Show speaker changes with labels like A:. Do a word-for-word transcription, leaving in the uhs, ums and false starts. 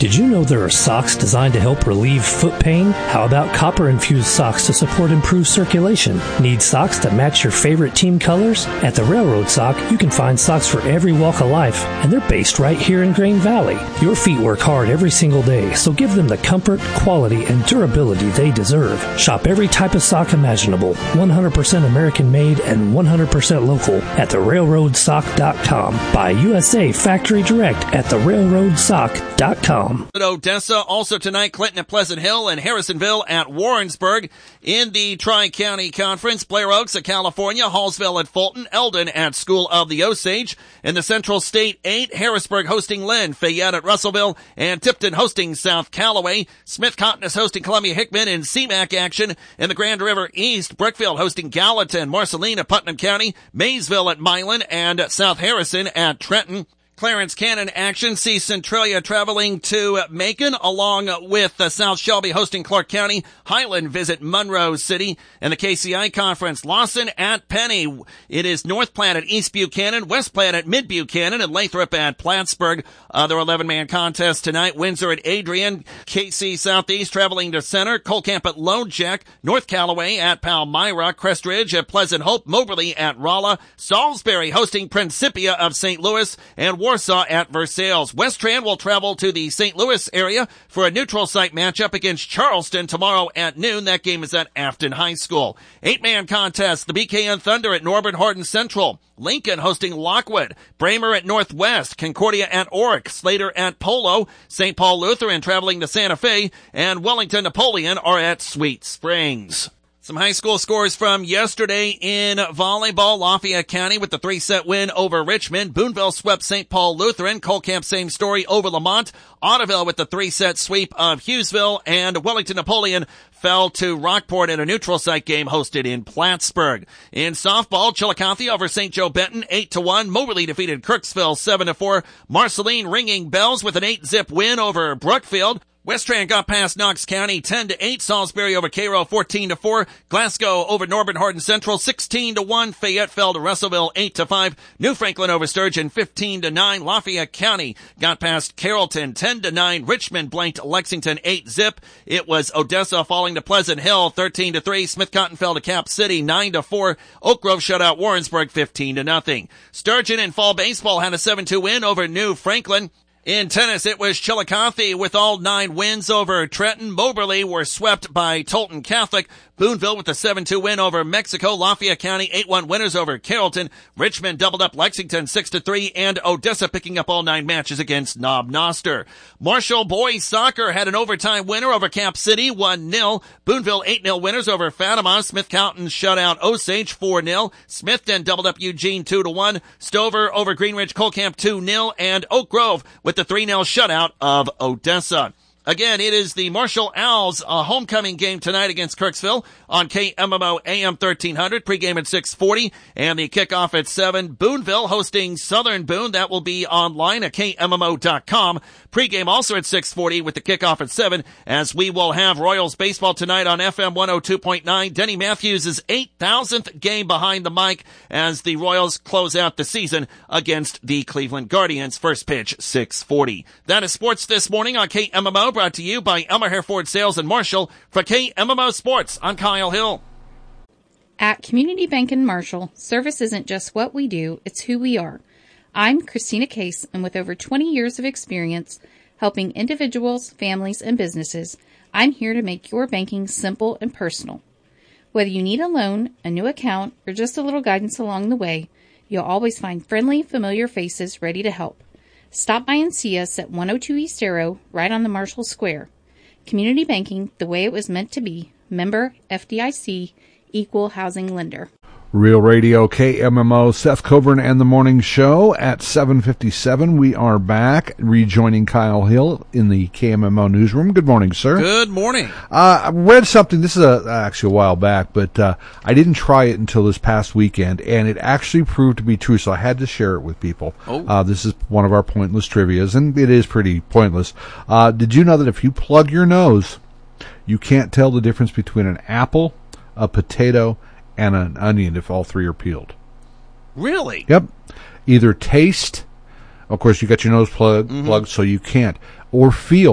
A: Did you know there are socks designed to help relieve foot pain? How about copper-infused socks to support improved circulation? Need socks that match your favorite team colors? At the Railroad Sock, you can find socks for every walk of life, and they're based right here in Grain Valley. Your feet work hard every single day, so give them the comfort, quality, and durability they deserve. Shop every type of sock imaginable, one hundred percent American-made and one hundred percent local at the railroad sock dot com. Buy U S A Factory Direct at the railroad sock dot com.
B: At Odessa, also tonight, Clinton at Pleasant Hill and Harrisonville at Warrensburg. In the Tri-County Conference, Blair Oaks at California, Hallsville at Fulton, Eldon at School of the Osage. In the Central State eight, Harrisburg hosting Lynn, Fayette at Russellville, and Tipton hosting South Callaway. Smith Cotton is hosting Columbia Hickman in C MAC action. In the Grand River East, Brookfield hosting Gallatin, Marceline at Putnam County, Maysville at Milan, and South Harrison at Trenton. Clarence Cannon action sees Centralia traveling to Macon, along with uh, South Shelby hosting Clark County. Highland visit Monroe City. And the K C I Conference, Lawson at Penny. It is North Platte at East Buchanan, West Platte at Mid Buchanan, and Lathrop at Plattsburgh. Other eleven-man contest tonight, Windsor at Adrian. K C Southeast traveling to Center. Colcamp at Lone Jack. North Callaway at Palmyra. Crest Ridge at Pleasant Hope. Moberly at Rolla. Salisbury hosting Principia of Saint Louis. And Warsaw at Versailles. Westran will travel to the Saint Louis area for a neutral site matchup against Charleston tomorrow at noon. That game is at Afton High School. Eight-man contest, the B K N Thunder at Norbert Hardin Central. Lincoln hosting Lockwood. Bramer at Northwest. Concordia at Oric. Slater at Polo. Saint Paul Lutheran traveling to Santa Fe. And Wellington Napoleon are at Sweet Springs. Some high school scores from yesterday in volleyball. Lafayette County with the three-set win over Richmond. Boonville swept Saint Paul Lutheran. Colcamp, same story over Lamont. Ottoville with the three-set sweep of Hughesville. And Wellington Napoleon fell to Rockport in a neutral site game hosted in Plattsburgh. In softball, Chillicothe over Saint Joe Benton, eight to one. Moberly defeated Kirksville, seven to four. Marceline ringing bells with an eight-zip win over Brookfield. Westran got past Knox County ten to eight. Salisbury over Cairo fourteen to four. Glasgow over Norbert Hardin Central sixteen to one. Fayette fell to Russellville eight to five. New Franklin over Sturgeon fifteen to nine. Lafayette County got past Carrollton ten to nine. Richmond blanked Lexington eight zip. It was Odessa falling to Pleasant Hill thirteen to three. Smith Cotton fell to Cap City nine to four. Oak Grove shut out Warrensburg fifteen to nothing. Sturgeon in fall baseball had a seven two win over New Franklin. In tennis, it was Chillicothe with all nine wins over Trenton. Moberly were swept by Tolton Catholic. Boonville with a seven two win over Mexico. Lafayette County eight one winners over Carrollton. Richmond doubled up Lexington six to three, and Odessa picking up all nine matches against Knob Noster. Marshall boys soccer had an overtime winner over Cap City one nil. Boonville eight nil winners over Fatima. Smith County shut out Osage four nil. Smithton doubled up Eugene two to one. Stover over Greenridge Colcamp two nil, and Oak Grove with the three nil shutout of Odessa. Again, it is the Marshall Owls uh, homecoming game tonight against Kirksville on K M M O A M thirteen hundred, pregame at six forty, and the kickoff at seven. Boonville hosting Southern Boone. That will be online at K M M O dot com. Pregame also at six forty with the kickoff at seven, as we will have Royals baseball tonight on F M one oh two point nine. Denny Matthews' eight thousandth game behind the mic as the Royals close out the season against the Cleveland Guardians. First pitch, six forty. That is sports this morning on K M M O, brought to you by Elmer Hereford Sales in Marshall. For K M M O Sports, I'm Kyle Hill.
C: At Community Bank in Marshall, service isn't just what we do, it's who we are. I'm Christina Case, and with over twenty years of experience helping individuals, families, and businesses, I'm here to make your banking simple and personal. Whether you need a loan, a new account, or just a little guidance along the way, you'll always find friendly, familiar faces ready to help. Stop by and see us at one oh two East Arrow, right on the Marshall Square. Community banking, the way it was meant to be. Member F D I C, Equal Housing Lender.
D: Real Radio, K M M O, Seth Coburn and the Morning Show at seven fifty-seven. We are back, rejoining Kyle Hill in the K M M O newsroom. Good morning, sir.
B: Good morning.
D: Uh, I read something, this is a, actually a while back, but uh, I didn't try it until this past weekend, and it actually proved to be true, so I had to share it with people. Oh. Uh, this is one of our pointless trivias, and it is pretty pointless. Uh, did you know that if you plug your nose, you can't tell the difference between an apple, a potato, and an onion if all three are peeled?
B: Really?
D: Yep. Either taste, of course you got your nose plug, mm-hmm. plugged, so you can't, or feel.